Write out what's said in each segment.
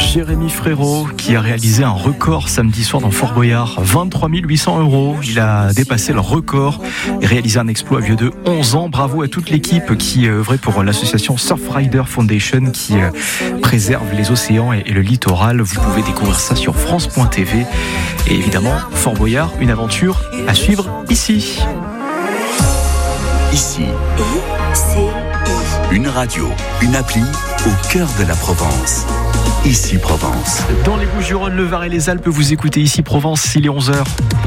Jérémy Frérot qui a réalisé un record samedi soir dans Fort Boyard, 23 800 €. Il a dépassé le record et réalisé un exploit vieux de 11 ans. Bravo à toute l'équipe qui œuvrait pour l'association Surfrider Foundation qui préserve les océans et le littoral. Vous pouvez découvrir ça sur France.tv. Et évidemment, Fort Boyard, une aventure à suivre ici. Ici, une radio, une appli au cœur de la Provence. Ici Provence. Dans les Bouches-du-Rhône, le Var et les Alpes, vous écoutez Ici Provence, il est 11h.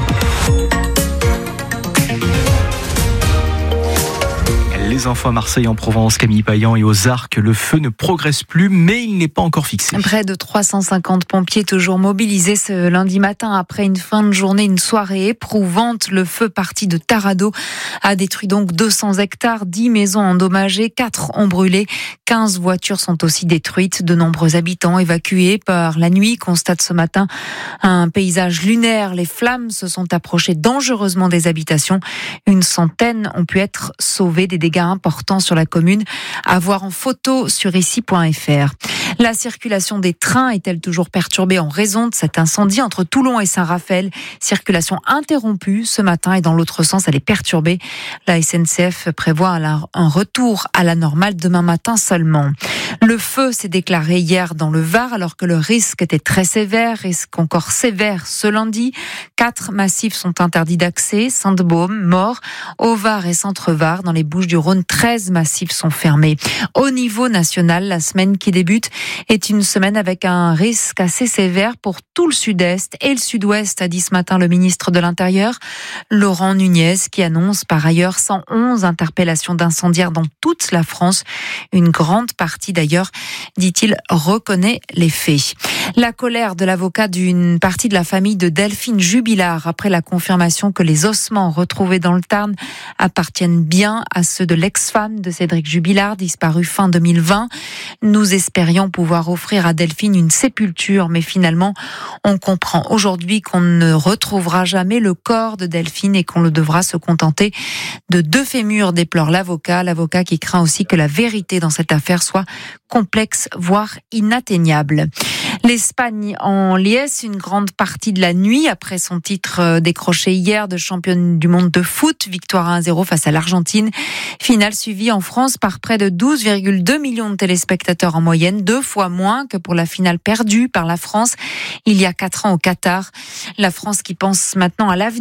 Les infos à Marseille, en Provence, Camille Payan et aux Arcs. Le feu ne progresse plus, mais il n'est pas encore fixé. Près de 350 pompiers toujours mobilisés ce lundi matin après une fin de journée, une soirée éprouvante. Le feu parti de Tarado a détruit donc 200 hectares, 10 maisons endommagées, 4 ont brûlé, 15 voitures sont aussi détruites. De nombreux habitants évacués par la nuit constatent ce matin un paysage lunaire. Les flammes se sont approchées dangereusement des habitations. Une centaine ont pu être sauvées. Des dégâts importants sur la commune à voir en photo sur ici.fr. La circulation des trains est-elle toujours perturbée en raison de cet incendie entre Toulon et Saint-Raphaël? Circulation interrompue ce matin et dans l'autre sens, elle est perturbée. La SNCF prévoit un retour à la normale demain matin seulement. Le feu s'est déclaré hier dans le Var alors que le risque était très sévère, risque encore sévère ce lundi. 4 massifs sont interdits d'accès, Sainte-Baume, Maure, au Var et Centre-Var. Dans les Bouches-du-Rhône, 13 massifs sont fermés. Au niveau national, la semaine qui débute est une semaine avec un risque assez sévère pour tout le sud-est et le sud-ouest, a dit ce matin le ministre de l'Intérieur, Laurent Nunez, qui annonce par ailleurs 111 interpellations d'incendiaires dans toute la France. Une grande partie d'ailleurs, dit-il, reconnaît les faits. La colère de l'avocat d'une partie de la famille de Delphine Jubilard après la confirmation que les ossements retrouvés dans le Tarn appartiennent bien à ceux de l'ex-femme de Cédric Jubilard, disparu fin 2020. Nous espérions pouvoir offrir à Delphine une sépulture, mais finalement, on comprend aujourd'hui qu'on ne retrouvera jamais le corps de Delphine et qu'on devra se contenter de 2 fémurs, déplore l'avocat. L'avocat qui craint aussi que la vérité dans cette affaire soit complexe, voire inatteignable. L'Espagne en liesse une grande partie de la nuit après son titre décroché hier de championne du monde de foot. Victoire 1-0 face à l'Argentine. Finale suivie en France par près de 12,2 millions de téléspectateurs en moyenne, 2 fois moins que pour la finale perdue par la France il y a 4 ans au Qatar. La France qui pense maintenant à l'avenir.